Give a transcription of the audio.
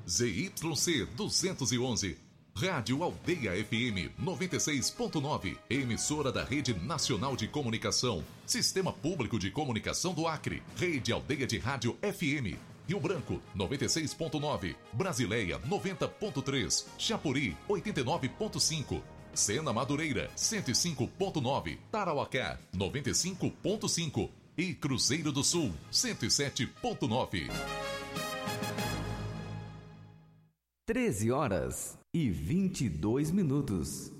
ZYC 211, Rádio Aldeia FM 96.9, emissora da Rede Nacional de Comunicação, Sistema Público de Comunicação do Acre, Rede Aldeia de Rádio FM, Rio Branco 96.9, Brasileia 90.3, Chapuri 89.5, Sena Madureira 105.9, Tarauacá 95.5 e Cruzeiro do Sul 107.9. 13 horas e 22 minutos.